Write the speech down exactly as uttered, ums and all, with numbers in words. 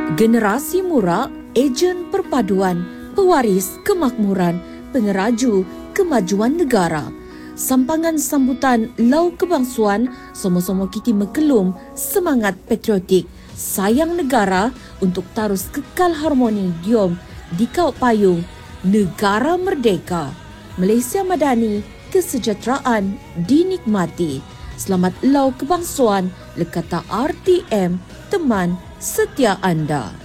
Generasi murak, ejen perpaduan, pewaris kemakmuran, pengeraju kemajuan negara. Sampangan sambutan Lau Kebangsuan, sama-sama kita mekelum semangat patriotik, sayang negara untuk terus kekal harmoni diom di kau payung negara merdeka. Malaysia Madani, kesejahteraan dinikmati. Selamat Lau Kebangsuan, lekata R T M, teman setia anda.